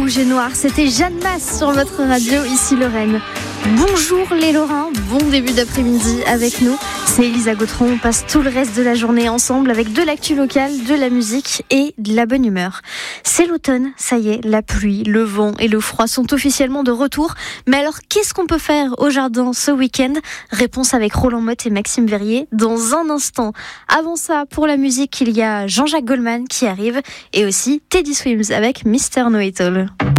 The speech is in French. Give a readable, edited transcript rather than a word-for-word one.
Rouge et Noir, c'était Jeanne Masse sur votre radio, ici Lorraine. Bonjour les Lorrains, bon début d'après-midi avec nous. C'est Elisa Gautron, on passe tout le reste de la journée ensemble avec de l'actu locale, de la musique et de la bonne humeur. C'est l'automne, ça y est, la pluie, le vent et le froid sont officiellement de retour. Mais alors, qu'est-ce qu'on peut faire au jardin ce week-end ? Réponse avec Roland Motte et Maxime Verrier dans un instant. Avant ça, pour la musique, il y a Jean-Jacques Goldman qui arrive et aussi Teddy Swims avec Mr. Know It All.